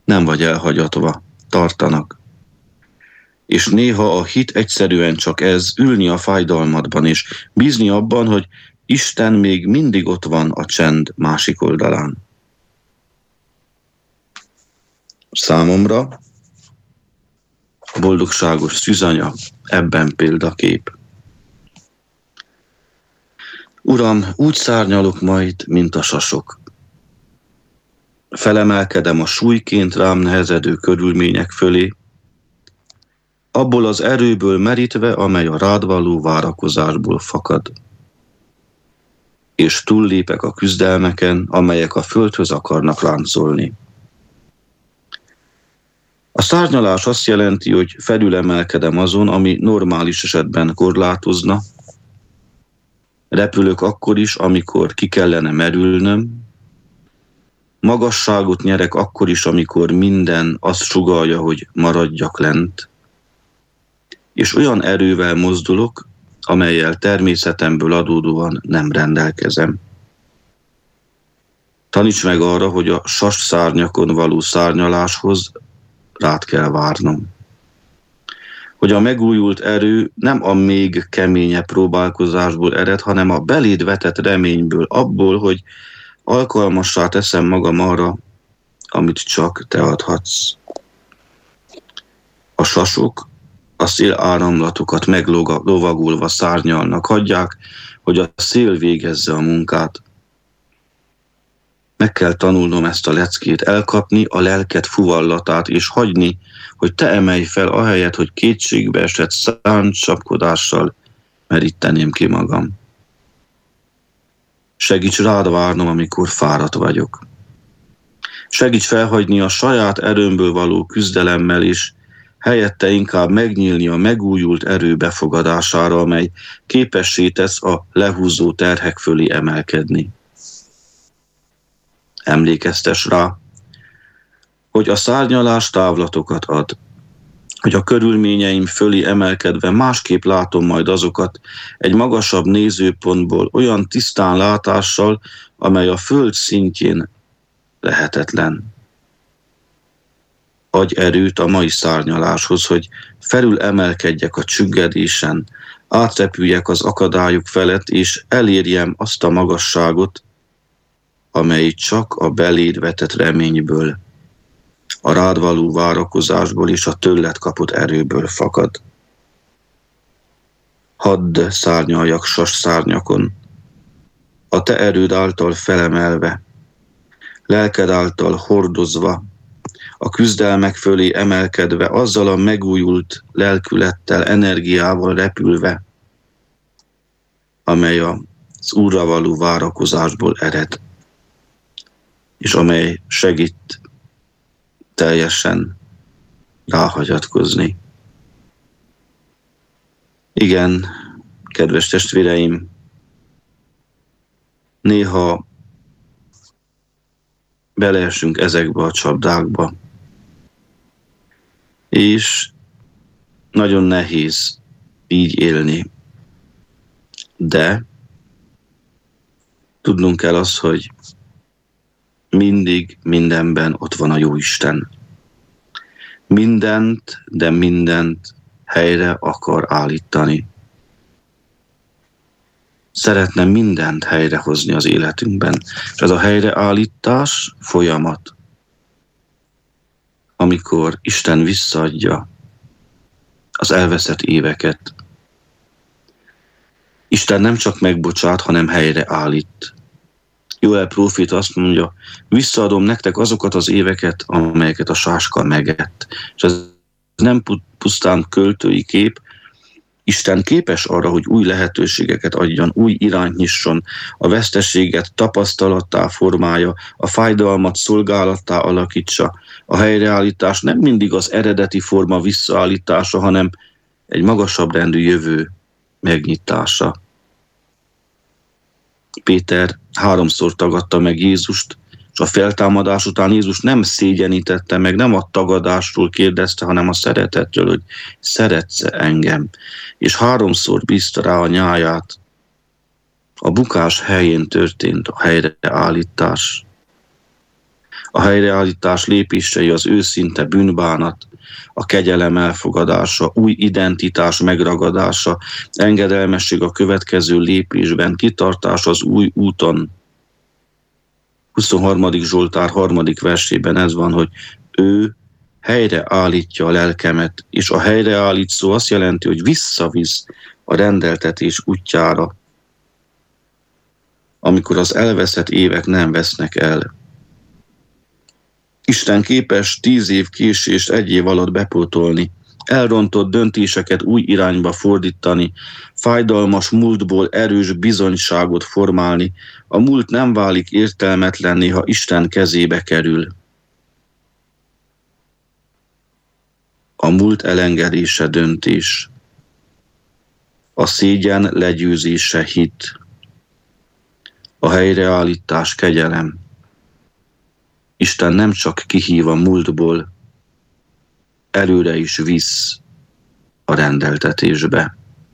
nem vagy elhagyatva, tartanak. És néha a hit egyszerűen csak ez, ülni a fájdalmadban, és bízni abban, hogy Isten még mindig ott van a csend másik oldalán. Számomra a boldogságos szűzanya ebben példakép. Uram, úgy szárnyalok majd, mint a sasok. Felemelkedem a súlyként rám nehezedő körülmények fölé, abból az erőből merítve, amely a rád való várakozásból fakad. És túllépek a küzdelmeken, amelyek a földhöz akarnak láncolni. A szárnyalás azt jelenti, hogy felülemelkedem azon, ami normális esetben korlátozna. Repülök akkor is, amikor ki kellene merülnöm. Magasságot nyerek akkor is, amikor minden azt sugallja, hogy maradjak lent. És olyan erővel mozdulok, amellyel természetemből adódóan nem rendelkezem. Taníts meg arra, hogy a sasszárnyakon való szárnyaláshoz rád kell várnom. Hogy a megújult erő nem a még keményebb próbálkozásból ered, hanem a beléd vetett reményből, abból, hogy alkalmassá teszem magam arra, amit csak te adhatsz. A sasok a széláramlatokat meglovagolva szárnyalnak, hagyják, hogy a szél végezze a munkát. Meg kell tanulnom ezt a leckét, elkapni a lelked fuvallatát, és hagyni, hogy te emelj fel, ahelyett, hogy kétségbe esett száncsapkodással meríteném ki magam. Segíts rád várnom, amikor fáradt vagyok. Segíts felhagyni a saját erőmből való küzdelemmel is, helyette inkább megnyílni a megújult erő befogadására, amely képessé tesz a lehúzó terhek fölé emelkedni. Emlékeztes rá, hogy a szárnyalás távlatokat ad, hogy a körülményeim fölé emelkedve másképp látom majd azokat egy magasabb nézőpontból, olyan tisztán látással, amely a föld szintjén lehetetlen. Adj erőt a mai szárnyaláshoz, hogy felül emelkedjek a csüggedésen, átrepüljek az akadályok felett, és elérjem azt a magasságot, amely csak a beléd vetett reményből, a rád való várakozásból és a tőled kapott erőből fakad. Hadd szárnyaljak sasszárnyakon, a te erőd által felemelve, lelked által hordozva, a küzdelmek fölé emelkedve, azzal a megújult lelkülettel, energiával repülve, amely az Úrra való várakozásból ered, és amely segít teljesen ráhagyatkozni. Igen, kedves testvéreim, néha beleesünk ezekbe a csapdákba, és nagyon nehéz így élni. De tudnunk kell azt, hogy mindig, mindenben ott van a Jóisten. Mindent, de mindent helyre akar állítani. Szeretne mindent helyrehozni az életünkben. És ez a helyreállítás folyamat, amikor Isten visszaadja az elveszett éveket. Isten nem csak megbocsát, hanem helyreállít. Jóel próféta azt mondja, visszaadom nektek azokat az éveket, amelyeket a sáska megett. És ez nem pusztán költői kép, Isten képes arra, hogy új lehetőségeket adjon, új irányt nyisson, a veszteséget tapasztalattá formálja, a fájdalmat szolgálattá alakítsa. A helyreállítás nem mindig az eredeti forma visszaállítása, hanem egy magasabb rendű jövő megnyitása. Péter 3-szor tagadta meg Jézust, és a feltámadás után Jézus nem szégyenítette meg, nem a tagadásról kérdezte, hanem a szeretetről, hogy szeretsz engem. És 3-szor bízta rá a nyáját. A bukás helyén történt a helyreállítás. A helyreállítás lépései az őszinte bűnbánat, a kegyelem elfogadása, új identitás megragadása, engedelmesség a következő lépésben, kitartás az új úton. 23. Zsoltár 3. versében ez van, hogy ő helyreállítja a lelkemet, és a helyreállít szó azt jelenti, hogy visszavisz a rendeltetés útjára, amikor az elveszett évek nem vesznek el. Isten képes 10 év késést 1 év alatt bepótolni, elrontott döntéseket új irányba fordítani, fájdalmas múltból erős bizonyságot formálni. A múlt nem válik értelmetlenné, ha Isten kezébe kerül. A múlt elengedése döntés. A szégyen legyőzése hit. A helyreállítás kegyelem. Isten nem csak kihív a múltból, előre is visz a rendeltetésbe.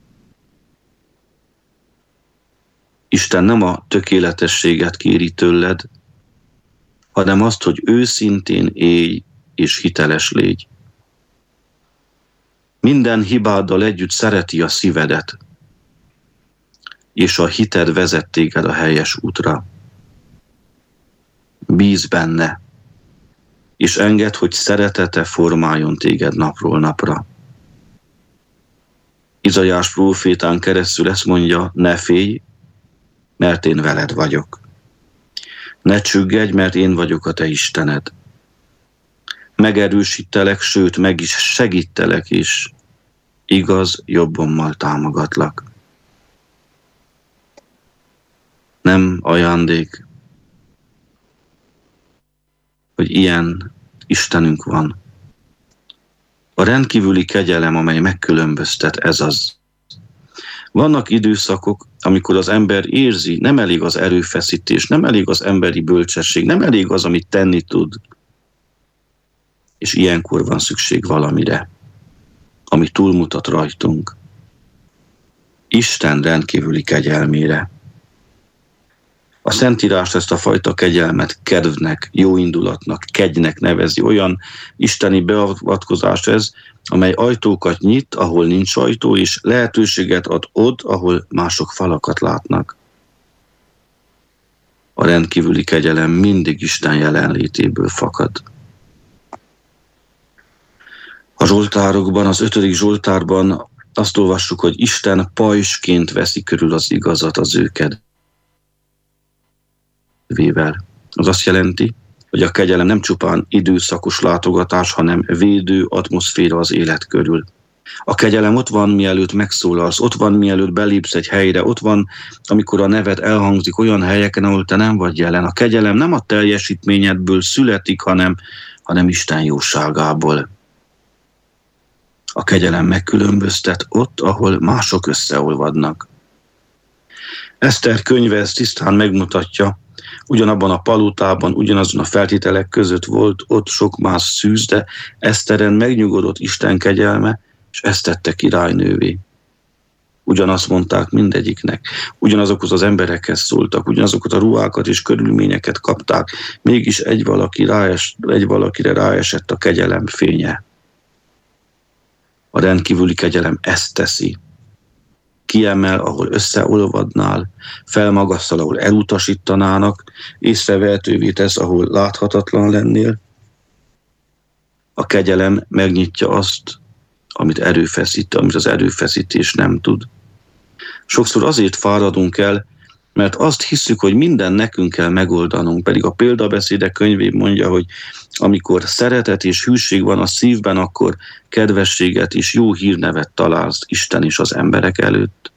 Isten nem a tökéletességet kéri tőled, hanem azt, hogy őszintén élj és hiteles légy. Minden hibáddal együtt szereti a szívedet, és a hited vezet téged a helyes útra. Bízz benne, és engedd, hogy szeretete formáljon téged napról napra. Izaiás prófétán keresztül ezt mondja, ne félj, mert én veled vagyok. Ne csüggedj, mert én vagyok a te Istened. Megerősítelek, sőt, meg is segítelek is. Igaz, jobbommal támogatlak. Nem ajándék, hogy ilyen Istenünk van. A rendkívüli kegyelem, amely megkülönböztet, ez az. Vannak időszakok, amikor az ember érzi, nem elég az erőfeszítés, nem elég az emberi bölcsesség, nem elég az, amit tenni tud. És ilyenkor van szükség valamire, ami túlmutat rajtunk. Isten rendkívüli kegyelmére. A Szentírás ezt a fajta kegyelmet kedvnek, jóindulatnak, kegynek nevezi. Olyan isteni beavatkozás ez, amely ajtókat nyit, ahol nincs ajtó, és lehetőséget ad ott, ahol mások falakat látnak. A rendkívüli kegyelem mindig Isten jelenlétéből fakad. A zsoltárokban, az 5. Zsoltárban azt olvassuk, hogy Isten pajsként veszi körül az igazat az ő kedvével. Az azt jelenti, hogy a kegyelem nem csupán időszakos látogatás, hanem védő atmoszféra az élet körül. A kegyelem ott van, mielőtt megszólalsz, ott van, mielőtt belépsz egy helyre, ott van, amikor a neved elhangzik olyan helyeken, ahol te nem vagy jelen. A kegyelem nem a teljesítményedből születik, hanem Isten jóságából. A kegyelem megkülönböztet ott, ahol mások összeolvadnak. Eszter könyve ezt tisztán megmutatja, ugyanabban a palotában, ugyanazon a feltételek között volt ott sok más szűz, de Eszteren megnyugodott Isten kegyelme, és ezt tette királynővé. Ugyanazt mondták mindegyiknek, ugyanazokhoz az emberekhez szóltak, ugyanazokat a ruhákat és körülményeket kapták, mégis egy valakire ráesett a kegyelem fénye. A rendkívüli kegyelem ezt teszi. Kiemel, ahol összeolvadnál, felmagasztal, ahol elutasítanának, észrevehetővé tesz, ahol láthatatlan lennél. A kegyelem megnyitja azt, amit az erőfeszítés nem tud. Sokszor azért fáradunk el, mert azt hiszük, hogy minden nekünk kell megoldanunk, pedig a példabeszédek könyvében mondja, hogy amikor szeretet és hűség van a szívben, akkor kedvességet és jó hírnevet találsz Isten és az emberek előtt.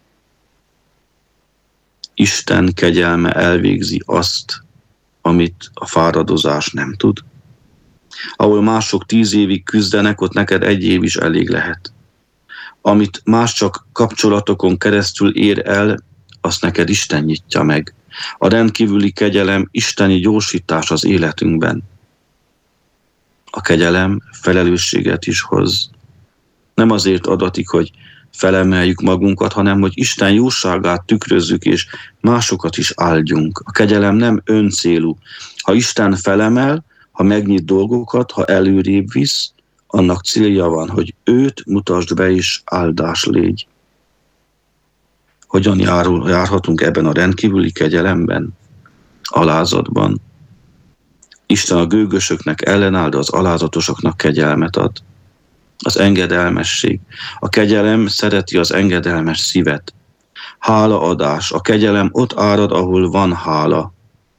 Isten kegyelme elvégzi azt, amit a fáradozás nem tud. Ahol mások 10 évig küzdenek, ott neked 1 év is elég lehet. Amit más csak kapcsolatokon keresztül ér el, azt neked Isten nyitja meg. A rendkívüli kegyelem isteni gyorsítás az életünkben. A kegyelem felelősséget is hoz. Nem azért adatik, hogy felemeljük magunkat, hanem hogy Isten jóságát tükrözzük, és másokat is áldjunk. A kegyelem nem öncélú. Ha Isten felemel, ha megnyit dolgokat, ha előrébb visz, annak célja van, hogy őt mutasd be és áldás légy. Hogyan járhatunk ebben a rendkívüli kegyelemben, alázatban? Isten a gőgösöknek ellenáll, de az alázatosoknak kegyelmet ad. Az engedelmesség. A kegyelem szereti az engedelmes szívet. Hálaadás. A kegyelem ott árad, ahol van hála.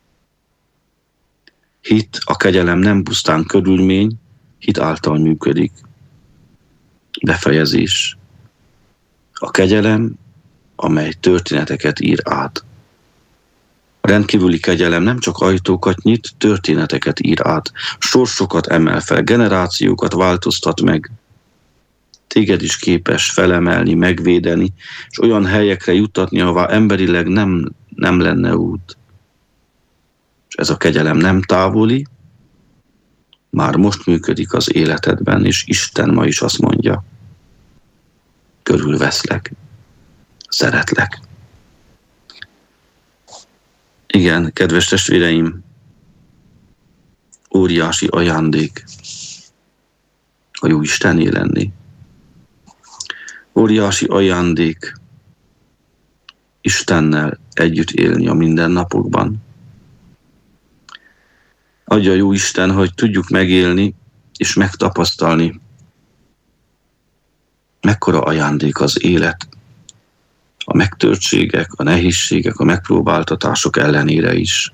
Hit, a kegyelem nem pusztán körülmény, hit által működik. Befejezés. A kegyelem, amely történeteket ír át. A rendkívüli kegyelem nem csak ajtókat nyit, történeteket ír át. Sorsokat emel fel, generációkat változtat meg. Téged is képes felemelni, megvédeni, és olyan helyekre juttatni, ahová emberileg nem lenne út. És ez a kegyelem nem távoli, már most működik az életedben, és Isten ma is azt mondja, körülveszlek, szeretlek. Igen, kedves testvéreim, óriási ajándék a jó Istenné lenni. Óriási ajándék Istennel együtt élni a mindennapokban. Adja a jó Isten, hogy tudjuk megélni és megtapasztalni, mekkora ajándék az élet, a megtörtségek, a nehézségek, a megpróbáltatások ellenére is.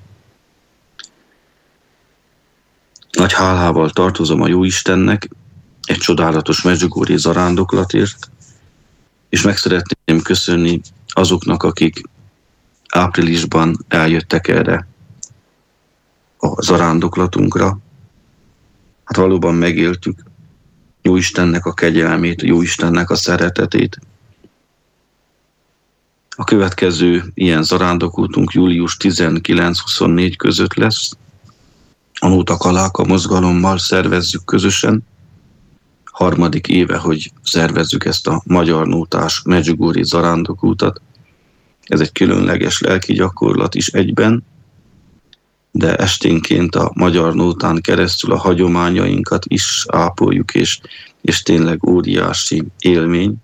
Nagy hálával tartozom a jó Istennek egy csodálatos medjugorji zarándoklatért, és meg szeretném köszönni azoknak, akik áprilisban eljöttek erre a zarándoklatunkra. Hát valóban megéltük jó Istennek a kegyelmét, jó Istennek a szeretetét. A következő ilyen zarándokútunk július 19-24 között lesz. A Nóta Kaláka mozgalommal szervezzük közösen. 3. éve, hogy szervezzük ezt a magyar nótás medjugorji zarándokútat. Ez egy különleges lelki gyakorlat is egyben, de esténként a magyar nótán keresztül a hagyományainkat is ápoljuk, és tényleg óriási élmény.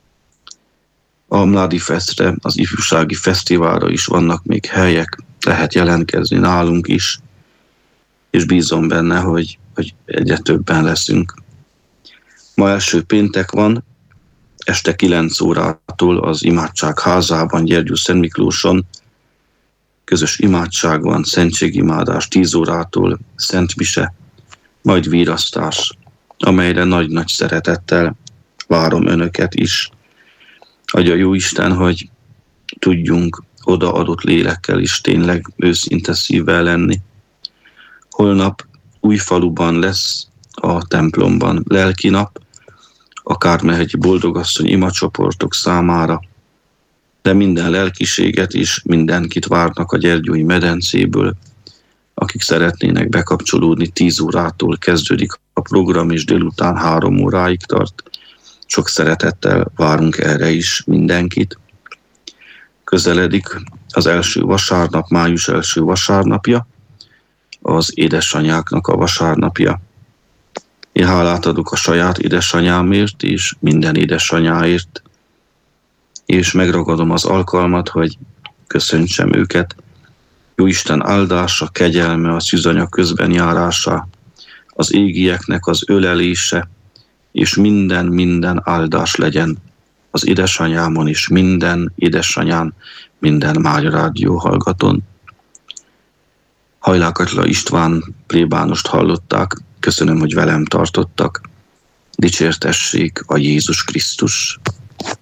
A Mládi Festre, az ifjúsági fesztiválra is vannak még helyek, lehet jelentkezni nálunk is, és bízom benne, hogy egyre többen leszünk. Ma első péntek van, este 9 órától az imádság házában, Gyergyó-Szent Miklóson, közös imádság van, szentségimádás 10 órától, szentmise, majd virasztás, amelyre nagy-nagy szeretettel várom önöket is. Adja jó Isten, hogy tudjunk odaadott lélekkel is tényleg őszinte szívvel lenni. Holnap Újfaluban lesz a templomban lelki nap, a Kármehegyi Boldogasszony imacsoportok számára, de minden lelkiséget is, mindenkit várnak a Gyergyói medencéből, akik szeretnének bekapcsolódni. 10 órától kezdődik a program, és délután 3 óráig tart. Sok szeretettel várunk erre is mindenkit. Közeledik az első vasárnap, május első vasárnapja, az édesanyáknak a vasárnapja. Én hálát adok a saját édesanyámért és minden édesanyáért, és megragadom az alkalmat, hogy köszöntsem őket. Jó Isten áldása, kegyelme, a szűzanya közben járása, az égieknek az ölelése, és minden áldás legyen az édesanyámon és minden édesanyán, minden Mária Rádió hallgatón. Hajlák Attila István plébánost hallották, köszönöm, hogy velem tartottak. Dicsértessék a Jézus Krisztus!